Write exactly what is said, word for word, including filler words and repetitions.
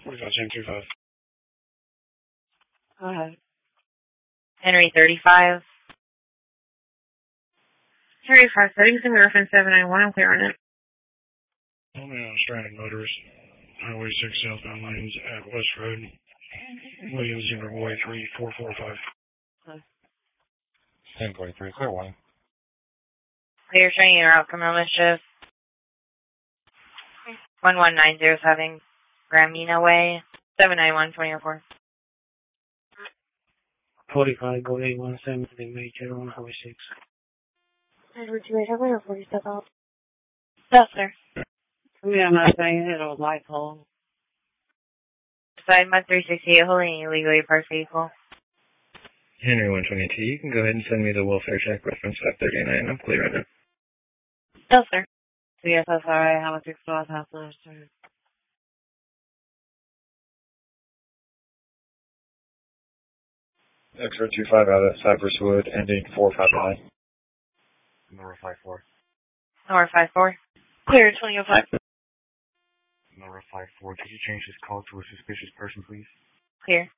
forty-five, same two five. Go ahead. Henry thirty-five. Henry five settings in reference seven nine one. I'm clear on it. Oh man, stranded motorist. Highway six southbound lanes at West Road. Williams Zimbabwe three four four five. ten twenty-three, clear one. Clear showing your out criminal mischief. one one nine zero seven Gramina Way. seven nine one twenty oh four. forty-five, go eight one seven, major on Highway six. Edward two eight seven or forty step out? Yes, sir. Yeah, I'm not saying it was light pole. Side mud three sixty-eight, holding illegally parked vehicle. Henry one twenty-two, you can go ahead and send me the welfare check reference five thirty-nine. I'm clear on it. Yes, sir. So yes, that's alright. How much it cost? How much? X-ray two five out of Cypress Wood, ending four five nine. Number five four. Number five four. Clear twenty oh five. Number five four. Could you change this call to a suspicious person, please? Clear.